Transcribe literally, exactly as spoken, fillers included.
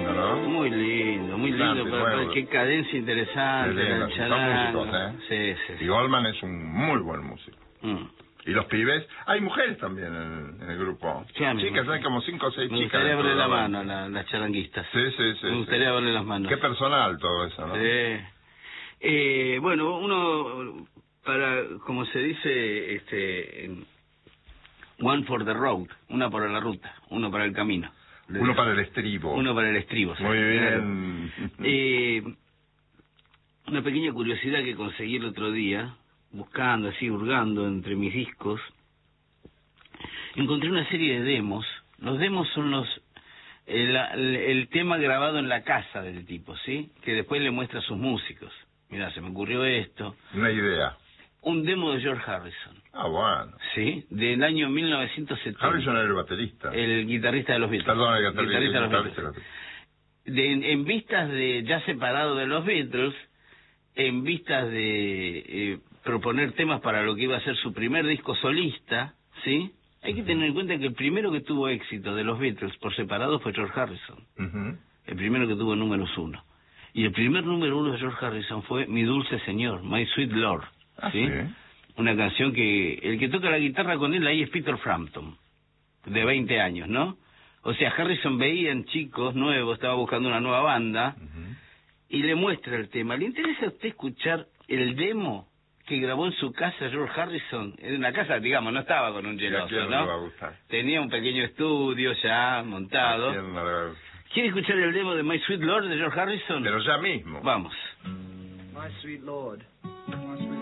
lindo, ¿no? Muy lindo, muy lindo. Interesante, Para, nuevo. qué cadencia interesante. Qué lindo, el son charango. músicos, ¿eh? Sí, sí, sí. Y Goldman es un muy buen músico. Mm. Y los pibes, hay mujeres también en, en el grupo. Sí, a mí Chicas, me- hay como cinco o seis Me chicas. gustaría dentro verle de la banda. mano a la, las charanguistas. Sí, sí, sí. Me sí. gustaría verle las manos. Qué personal todo eso, ¿no? Sí. Eh, bueno, uno, para, como se dice, este, en- one for the road, una para la ruta, uno para el camino. Uno para el estribo. Uno para el estribo. ¿sí? Muy Claro. bien. Eh, una pequeña curiosidad que conseguí el otro día, buscando así, hurgando entre mis discos, encontré una serie de demos. Los demos son los el, el, el tema grabado en la casa del tipo, ¿sí? Que después le muestra a sus músicos. Mira, se me ocurrió esto. Una idea. Un demo de George Harrison, Ah, bueno. ¿sí? Del año mil novecientos setenta. Harrison era el baterista. El guitarrista de los Beatles. Perdón, el guitarrista, guitarrista de los guitarrista, Beatles. De, en, en vistas de, ya separado de los Beatles, en vistas de eh, proponer temas para lo que iba a ser su primer disco solista, ¿sí? Hay que tener en cuenta que el primero que tuvo éxito de los Beatles por separado fue George Harrison. Uh-huh. El primero que tuvo números uno. Y el primer número uno de George Harrison fue Mi Dulce Señor, My Sweet Lord. Ah, ¿sí? sí. Una canción que el que toca la guitarra con él ahí es Peter Frampton, de veinte años, ¿no? O sea, Harrison veía en chicos nuevos, estaba buscando una nueva banda, Uh-huh. y le muestra el tema. ¿Le interesa a usted escuchar el demo que grabó en su casa George Harrison? En la casa, digamos, no estaba con un ¿Y a geloso, quién no le va a ¿no? gustar? Tenía un pequeño estudio ya ¿A montado. quién no le va a gustar? ¿Quiere escuchar el demo de My Sweet Lord de George Harrison? Pero ya mismo. Vamos. My sweet Lord.